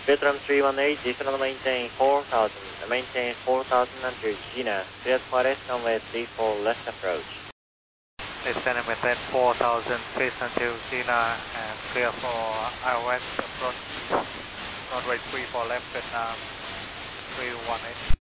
Vietnam 318, descend maintain 4000, maintain 4000 until Gina. Clear for rest runway 34 left approach. Descend maintain 4000 feet until Gina and clear for IOS approach. Runway 34 left Vietnam 318.